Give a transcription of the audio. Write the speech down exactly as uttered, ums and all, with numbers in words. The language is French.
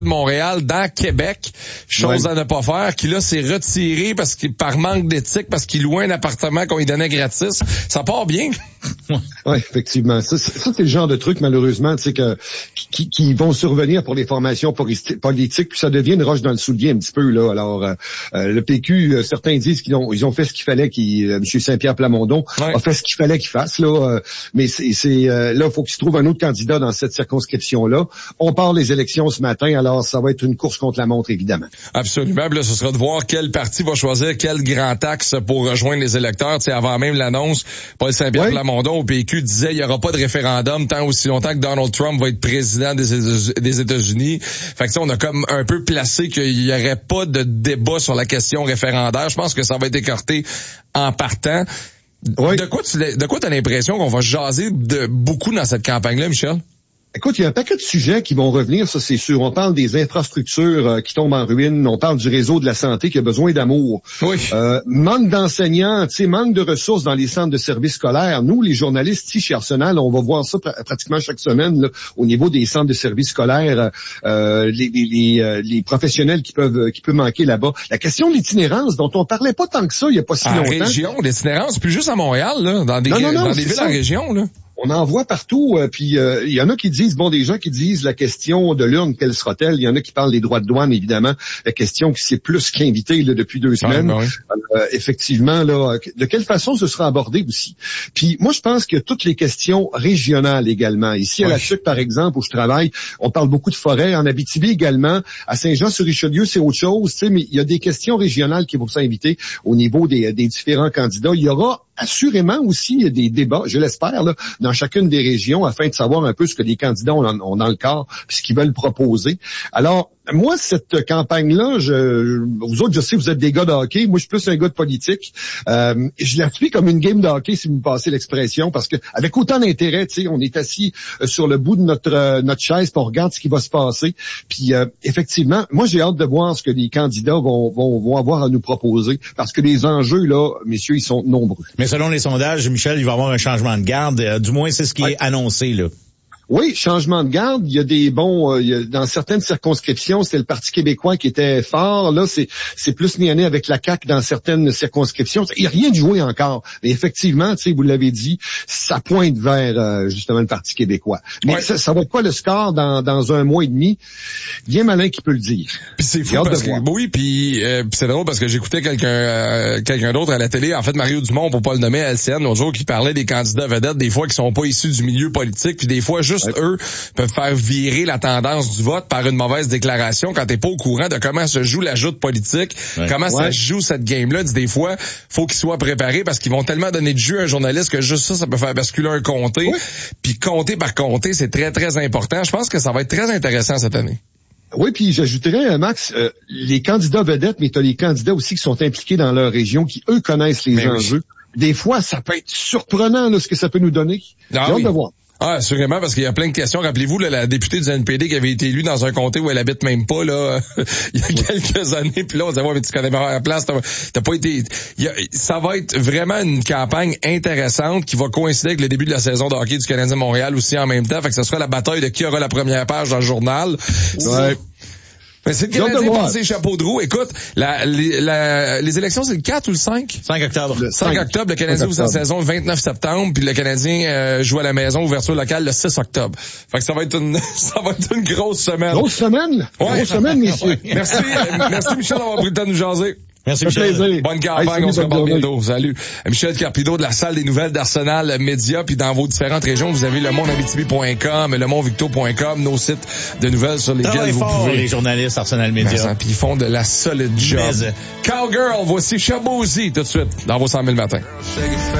de Montréal dans Québec, chose ouais. à ne pas faire, qui là s'est retiré parce qu'il par manque d'éthique, parce qu'il louait un appartement qu'on lui donnait gratis. Ça part bien. Oui, effectivement. Ça, ça c'est le genre de truc, malheureusement, tu sais, que qui, qui vont survenir pour les formations politiques, puis ça devient une roche dans le soulier un petit peu, là. Alors, euh, le P Q, euh, certains disent qu'ils ont ils ont fait ce qu'il fallait, qu'il, euh, M. Saint-Pierre Plamondon ouais. a fait ce qu'il fallait qu'il fasse, là. Euh, mais c'est, c'est euh, là, il faut qu'il se trouve un autre candidat dans cette circonscription-là. On part les élections ce matin, alors ça va être une course contre la montre, évidemment. Absolument. Là, ce sera de voir quel parti va choisir quel grand axe pour rejoindre les électeurs. Tu sais, avant même l'annonce, Paul Saint-Pierre oui. Plamondon au P Q disait il n'y aura pas de référendum tant aussi longtemps que Donald Trump va être président des, des États-Unis. Fait que ça, on a comme un peu placé qu'il n'y aurait pas de débat sur la question référendaire. Je pense que ça va être écarté en partant. Oui. De quoi tu de quoi t'as l'impression qu'on va jaser de beaucoup dans cette campagne-là, Michel? Écoute, il y a un paquet de sujets qui vont revenir, ça c'est sûr. On parle des infrastructures euh, qui tombent en ruine, on parle du réseau de la santé qui a besoin d'amour. Oui. Euh, manque d'enseignants, tu sais, manque de ressources dans les centres de services scolaires. Nous, les journalistes ici chez Arsenal, on va voir ça pr- pratiquement chaque semaine là, au niveau des centres de services scolaires, euh, les, les, les, les professionnels qui peuvent qui peuvent manquer là-bas. La question de l'itinérance, dont on parlait pas tant que ça il y a pas si en longtemps. En région, l'itinérance, plus juste à Montréal, là, dans des, non, non, non, dans des villes ça. En région, là. On en voit partout, euh, puis il euh, y en a qui disent, bon, des gens qui disent la question de l'urne, quelle sera-t-elle? Il y en a qui parlent des droits de douane, évidemment. La question qui s'est plus qu'invitée là, depuis deux semaines. Ah, ben oui. euh, effectivement, là, de quelle façon ce sera abordé aussi? Puis moi, je pense que toutes les questions régionales également. Ici, à oui. la Tuque, par exemple, où je travaille, on parle beaucoup de forêts. En Abitibi également. À Saint-Jean-sur-Richelieu, c'est autre chose, tu sais, mais il y a des questions régionales qui vont s'inviter au niveau des, des différents candidats. Il y aura assurément aussi des débats, je l'espère, là, dans chacune des régions afin de savoir un peu ce que les candidats ont, ont dans le corps puis ce qu'ils veulent proposer. Alors, moi, cette campagne-là, je, vous autres, je sais, vous êtes des gars de hockey. Moi, je suis plus un gars de politique. Euh, je la suis comme une game de hockey, si vous me passez l'expression, parce que avec autant d'intérêt, tu sais, on est assis euh, sur le bout de notre euh, notre chaise, puis on regarde ce qui va se passer. Puis, euh, effectivement, moi, j'ai hâte de voir ce que les candidats vont, vont vont avoir à nous proposer, parce que les enjeux, là, messieurs, ils sont nombreux. Mais selon les sondages, Michel, il va y avoir un changement de garde. Euh, du moins, c'est ce qui ouais. est annoncé, là. Oui, changement de garde. Il y a des bons, euh, il y a, dans certaines circonscriptions, c'était le Parti québécois qui était fort. Là, c'est c'est plus miané avec la C A Q dans certaines circonscriptions. Il n'y a rien de joué encore. Mais effectivement, tu sais, vous l'avez dit, ça pointe vers euh, justement le Parti québécois. Mais ouais. ça, ça va être quoi le score dans dans un mois et demi? Bien malin qui peut le dire. Puis c'est fou parce que oui, puis euh, c'est drôle parce que j'écoutais quelqu'un euh, quelqu'un d'autre à la télé. En fait, Mario Dumont, pour pas le nommer, à L C N l'autre jour, qui parlait des candidats vedettes des fois qui sont pas issus du milieu politique, puis des fois juste ouais. eux peuvent faire virer la tendance du vote par une mauvaise déclaration quand t'es pas au courant de comment se joue la joute politique, ouais. comment ouais. ça se joue cette game-là. Des fois, faut qu'ils soient préparés parce qu'ils vont tellement donner de jus à un journaliste que juste ça, ça peut faire basculer un comté. Ouais. Puis comté par comté, c'est très, très important. Je pense que ça va être très intéressant cette année. Oui, puis j'ajouterais, Max, euh, les candidats vedettes, mais tu as les candidats aussi qui sont impliqués dans leur région, qui, eux, connaissent les mais enjeux. Oui. Des fois, ça peut être surprenant là, ce que ça peut nous donner. Ah, J'ai oui. hâte de voir. Ah, assurément, parce qu'il y a plein de questions. Rappelez-vous, là, la députée du N P D qui avait été élue dans un comté où elle habite même pas, là, il y a quelques années, puis là, on disait, ouais, mais tu connais pas la place, t'as, t'as pas été... Il y a, ça va être vraiment une campagne intéressante qui va coïncider avec le début de la saison de hockey du Canadien Montréal aussi en même temps. Fait que ce sera la bataille de qui aura la première page dans le journal. Ouais. Mais c'est le Canadien passé chapeau de roue. Écoute, la, les, la, les élections, c'est le quatre ou le cinq? cinq octobre. Le cinq octobre, le Canadien ouvre sa saison le vingt-neuf septembre, puis le Canadien euh, joue à la maison, ouverture locale le six octobre. Fait que ça va être une ça va être une grosse semaine. Grosse semaine? Ouais. Grosse semaine, messieurs. Merci, merci Michel d'avoir pris le temps de nous jaser. Merci, Michel. Plaisir. Bonne campagne, hey, on se reparle bientôt. Salut. Michel Carpineau de la salle des nouvelles d'Arsenal Média, puis dans vos différentes régions, vous avez le monde abitibi point com, le monde victo point com, nos sites de nouvelles sur lesquels vous fort, pouvez... les journalistes Arsenal Média. Puis ils font de la solide job. Mais... Cowgirl, voici Shabozy tout de suite dans vos cent mille matins.